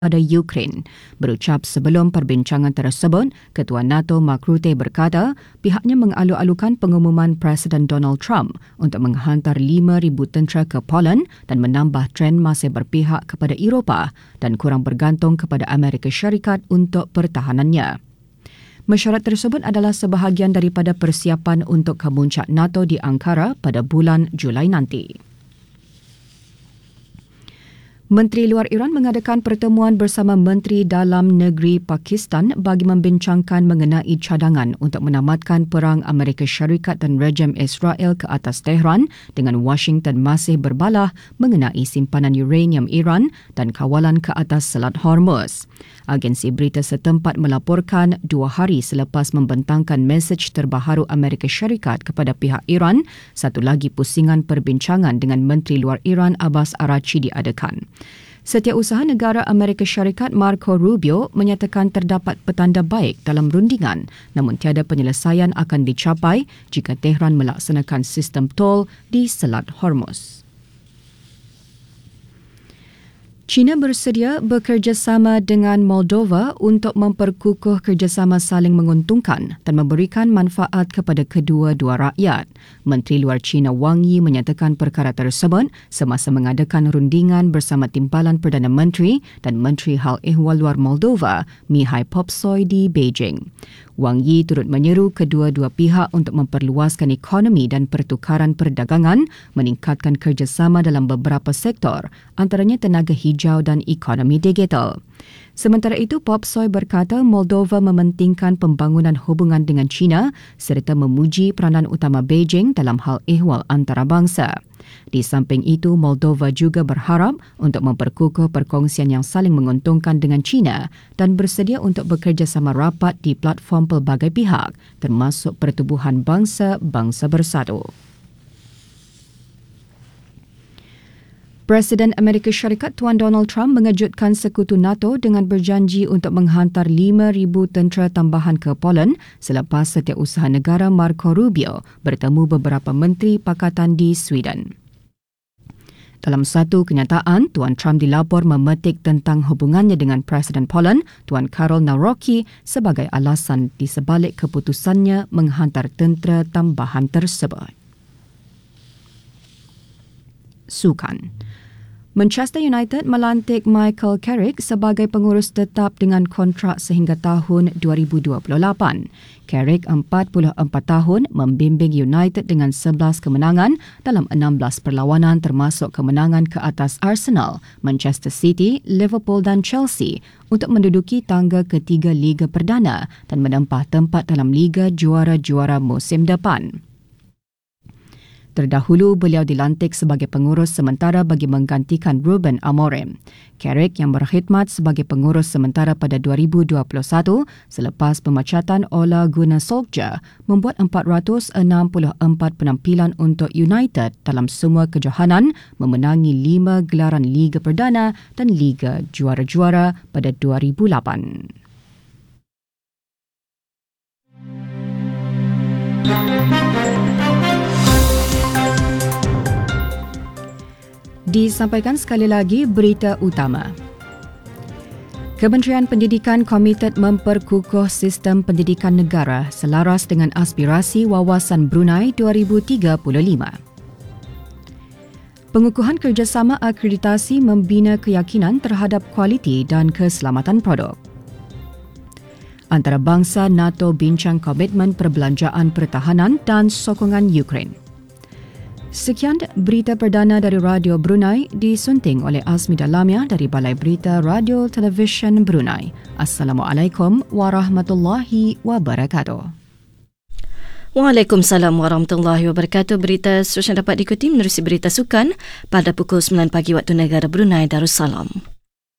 pada Ukraine. Berucap sebelum perbincangan tersebut, Ketua NATO Mark Rutte berkata pihaknya mengalu-alukan pengumuman Presiden Donald Trump untuk menghantar 5,000 tentera ke Poland dan menambah tren masih berpihak kepada Eropah dan kurang bergantung kepada Amerika Syarikat untuk pertahanannya. Mesyuarat tersebut adalah sebahagian daripada persiapan untuk kemuncak NATO di Ankara pada bulan Julai nanti. Menteri Luar Iran mengadakan pertemuan bersama Menteri Dalam Negeri Pakistan bagi membincangkan mengenai cadangan untuk menamatkan perang Amerika Syarikat dan rejim Israel ke atas Tehran dengan Washington masih berbalah mengenai simpanan uranium Iran dan kawalan ke atas Selat Hormuz. Agensi berita setempat melaporkan 2 hari selepas membentangkan mesej terbaharu Amerika Syarikat kepada pihak Iran, satu lagi pusingan perbincangan dengan Menteri Luar Iran Abbas Araghchi diadakan. Setiausaha Negara Amerika Syarikat Marco Rubio menyatakan terdapat petanda baik dalam rundingan, namun tiada penyelesaian akan dicapai jika Tehran melaksanakan sistem tol di Selat Hormuz. China bersedia bekerjasama dengan Moldova untuk memperkukuh kerjasama saling menguntungkan dan memberikan manfaat kepada kedua-dua rakyat. Menteri Luar China Wang Yi menyatakan perkara tersebut semasa mengadakan rundingan bersama Timbalan Perdana Menteri dan Menteri Hal Ehwal Luar Moldova, Mihai Popsoy di Beijing. Wang Yi turut menyeru kedua-dua pihak untuk memperluaskan ekonomi dan pertukaran perdagangan, meningkatkan kerjasama dalam beberapa sektor, antaranya tenaga hijau dan ekonomi digital. Sementara itu, Popsoy berkata Moldova mementingkan pembangunan hubungan dengan China serta memuji peranan utama Beijing dalam hal ehwal antarabangsa. Di samping itu, Moldova juga berharap untuk memperkukuh perkongsian yang saling menguntungkan dengan China dan bersedia untuk bekerjasama rapat di platform pelbagai pihak, termasuk Pertubuhan Bangsa-Bangsa Bersatu. Presiden Amerika Syarikat Tuan Donald Trump mengejutkan sekutu NATO dengan berjanji untuk menghantar 5,000 tentera tambahan ke Poland selepas Setiausaha Negara Marco Rubio bertemu beberapa menteri pakatan di Sweden. Dalam satu kenyataan, Tuan Trump dilapor memetik tentang hubungannya dengan Presiden Poland, Tuan Karol Nawrocki, sebagai alasan di sebalik keputusannya menghantar tentera tambahan tersebut. Sukan. Manchester United melantik Michael Carrick sebagai pengurus tetap dengan kontrak sehingga tahun 2028. Carrick, 44 tahun, membimbing United dengan 11 kemenangan dalam 16 perlawanan termasuk kemenangan ke atas Arsenal, Manchester City, Liverpool dan Chelsea untuk menduduki tangga ketiga Liga Perdana dan menempah tempat dalam Liga Juara-Juara musim depan. Terdahulu, beliau dilantik sebagai pengurus sementara bagi menggantikan Ruben Amorim. Carrick yang berkhidmat sebagai pengurus sementara pada 2021 selepas pemecatan Ole Gunnar Solskjaer membuat 464 penampilan untuk United dalam semua kejohanan, memenangi 5 gelaran Liga Perdana dan Liga Juara-Juara pada 2008. Disampaikan sekali lagi berita utama. Kementerian Pendidikan komited memperkukuh sistem pendidikan negara selaras dengan aspirasi Wawasan Brunei 2035. Pengukuhan kerjasama akreditasi membina keyakinan terhadap kualiti dan keselamatan produk. Antarabangsa NATO bincang komitmen perbelanjaan pertahanan dan sokongan Ukraine. Sekian berita perdana dari Radio Brunei disunting oleh Azmida Lamia dari Balai Berita Radio Televisyen Brunei. Assalamualaikum warahmatullahi wabarakatuh. Waalaikumsalam warahmatullahi wabarakatuh. Berita seterusnya dapat diikuti menerusi berita sukan pada pukul 9 pagi waktu negara Brunei Darussalam.